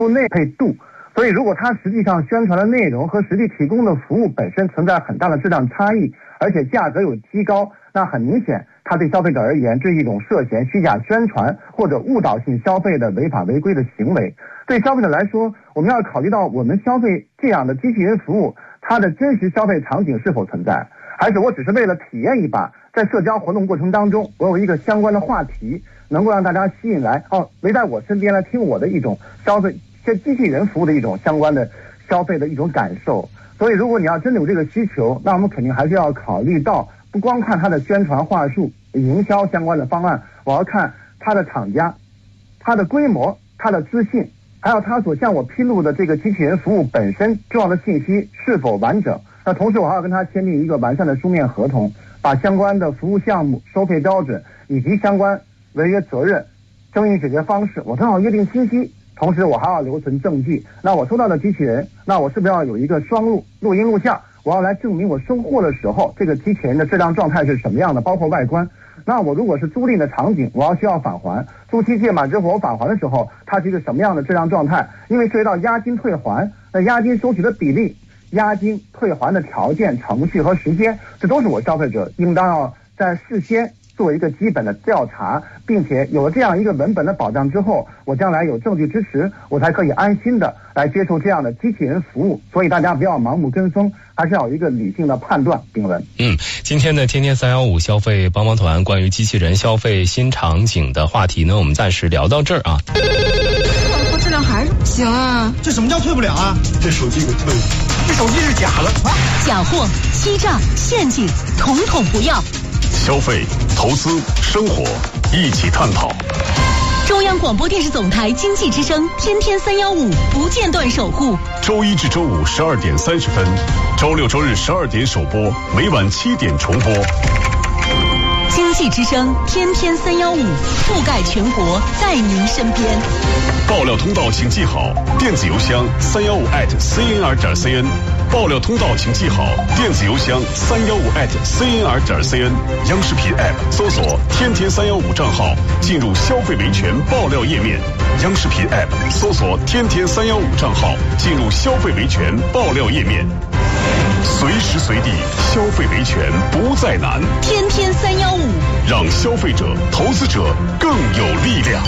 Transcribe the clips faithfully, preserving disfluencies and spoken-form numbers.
内配度。所以如果它实际上宣传的内容和实际提供的服务本身存在很大的质量差异，而且价格有提高，那很明显它对消费者而言这是一种涉嫌虚假宣传或者误导性消费的违法违规的行为。对消费者来说，我们要考虑到我们消费这样的机器人服务它的真实消费场景是否存在，还是我只是为了体验一把，在社交活动过程当中我有一个相关的话题能够让大家吸引来哦，围在我身边来听我的一种消费这机器人服务的一种相关的消费的一种感受。所以如果你要真的有这个需求，那我们肯定还是要考虑到不光看它的宣传话术营销相关的方案，我要看它的厂家它的规模它的资讯，还有它所向我披露的这个机器人服务本身重要的信息是否完整。那同时我还要跟他签订一个完善的书面合同，把相关的服务项目收费标准以及相关违约责任争议解决方式我都要约定清晰，同时我还要留存证据。那我收到的机器人，那我是不是要有一个双录录音录像，我要来证明我收货的时候这个机器人的质量状态是什么样的，包括外观。那我如果是租赁的场景，我要需要返还，租期届满之后我返还的时候它是一个什么样的质量状态，因为涉及到押金退还，那押金收取的比例、押金退还的条件、程序和时间，这都是我消费者应当要在事先做一个基本的调查，并且有了这样一个文本的保障之后，我将来有证据支持，我才可以安心的来接受这样的机器人服务。所以大家不要盲目跟风，还是要有一个理性的判断。炳文， 嗯，今天的天天三幺五消费帮帮团关于机器人消费新场景的话题呢，我们暂时聊到这儿啊。 货质量还是不行啊！ 这什么叫退不了啊？这手机给退了，这手机是假的啊！ 假货、欺诈、陷阱，统统不要。 消费、投资、生活，一起探讨。 中央广播电视总台经济之声天天三幺五不间断守护。 周一至周五十二点三十分，周六周日十二点首播，每晚七点重播。 经济之声天天三幺五，覆盖全国，在您身边。 爆料通道请记好，电子邮箱三幺五 at cnr 点 cn。爆料通道请记好，电子邮箱三幺五 at cnr 点 cn。央视频 app 搜索天天三幺五账号，进入消费维权爆料页面。央视频 app 搜索天天三幺五账号，进入消费维权爆料页面。随时随地消费维权不再难， 天天三幺五， 让消费者、投资者更有力量。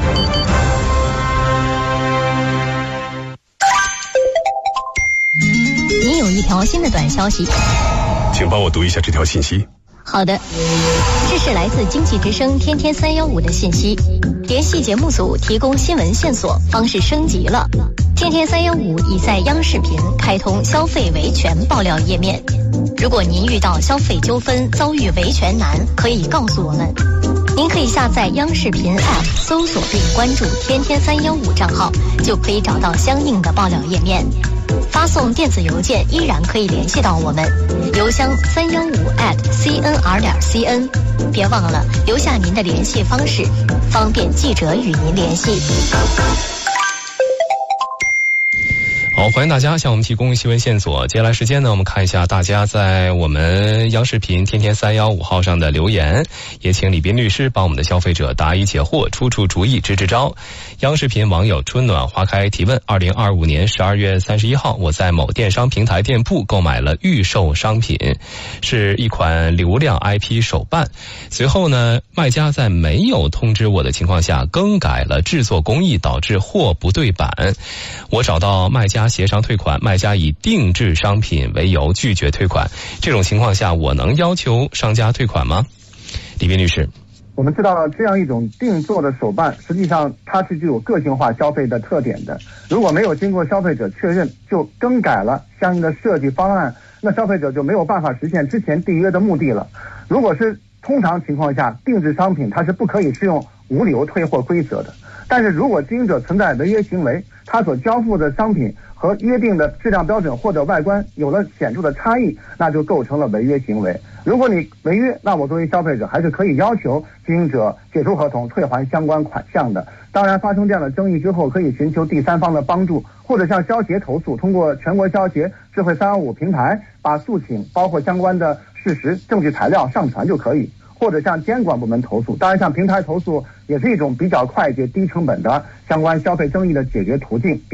您有一条新的短消息， 请帮我读一下这条信息。 好的，这是来自经济之声天天三幺五的信息。联系节目组提供新闻线索方式升级了，天天三幺五已在央视频开通消费维权爆料页面。如果您遇到消费纠纷遭遇维权难，可以告诉我们。您可以下载央视频 App 搜索并关注天天三幺五账号，就可以找到相应的爆料页面。发送电子邮件依然可以联系到我们，邮箱三幺五 at cnr 点 cn。别忘了留下您的联系方式，方便记者与您联系。 好，欢迎大家向我们提供新闻线索。接下来时间呢，我们看一下大家在我们央视频天天三幺五号上的留言，也请李斌律师帮我们的消费者答疑解惑，出出主意，支支招。央视频网友春暖花开提问：二零二五年十二月三十一号，我在某电商平台店铺购买了预售商品，是一款流量 I P 手办。随后呢，卖家在没有通知我的情况下更改了制作工艺，导致货不对版。我找到卖家协商退款，卖家以定制商品为由拒绝退款。这种情况下，我能要求商家退款吗？李斌律师， 我们知道这样一种定做的手办，实际上它是具有个性化消费的特点的。如果没有经过消费者确认就更改了相应的设计方案，那消费者就没有办法实现之前缔约的目的了。如果是通常情况下，定制商品它是不可以适用无理由退货规则的。但是如果经营者存在违约行为，他所交付的商品和约定的质量标准或者外观有了显著的差异，那就构成了违约行为。如果你违约，那我作为消费者还是可以要求经营者解除合同，退还相关款项的。当然，发生这样的争议之后，可以寻求第三方的帮助，或者向消协投诉，通过全国消协智慧三二五平台把诉请包括相关的事实证据材料上传就可以。 或者向监管部门投诉。当然，向平台投诉也是一种比较快捷、低成本的相关消费争议的解决途径。